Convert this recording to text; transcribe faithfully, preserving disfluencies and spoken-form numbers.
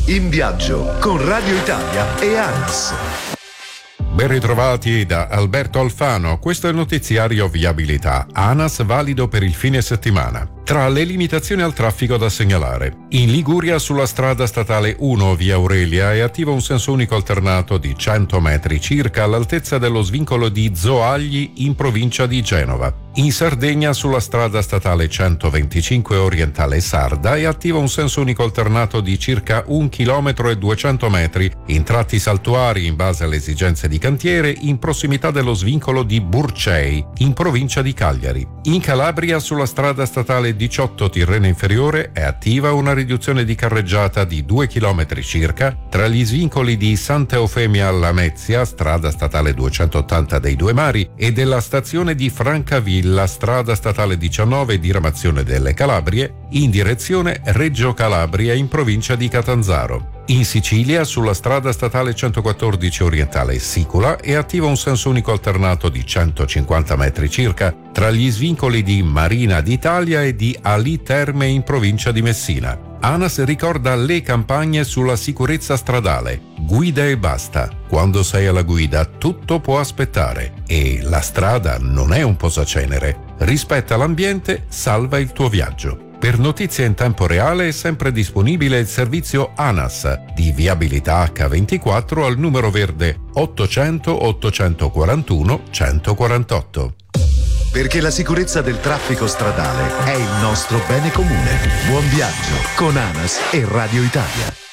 In viaggio con Radio Italia e ANAS. Ben ritrovati da Alberto Alfano, questo è il notiziario Viabilità, ANAS valido per il fine settimana. Tra le limitazioni al traffico da segnalare, in Liguria sulla strada statale uno via Aurelia è attivo un senso unico alternato di cento metri circa all'altezza dello svincolo di Zoagli in provincia di Genova. In Sardegna sulla strada statale centoventicinque orientale Sarda è attivo un senso unico alternato di circa un chilometro e duecento metri in tratti saltuari in base alle esigenze di cantiere in prossimità dello svincolo di Burcei in provincia di Cagliari. In Calabria sulla strada statale diciotto Tirrena Inferiore è attiva una riduzione di carreggiata di due chilometri circa tra gli svincoli di Santa Eufemia Lamezia, strada statale duecentottanta dei Due Mari, e della stazione di Francavilla, strada statale diciannove diramazione delle Calabrie, in direzione Reggio Calabria in provincia di Catanzaro. In Sicilia, sulla strada statale centoquattordici orientale Sicula, è attivo un senso unico alternato di centocinquanta metri circa tra gli svincoli di Marina d'Italia e di Ali Terme in provincia di Messina. ANAS ricorda le campagne sulla sicurezza stradale. Guida e basta. Quando sei alla guida tutto può aspettare e la strada non è un posacenere. Rispetta l'ambiente, salva il tuo viaggio. Per notizie in tempo reale è sempre disponibile il servizio ANAS di viabilità acca ventiquattro al numero verde ottocento ottocentoquarantuno centoquarantotto. Perché la sicurezza del traffico stradale è il nostro bene comune. Buon viaggio con ANAS e Radio Italia.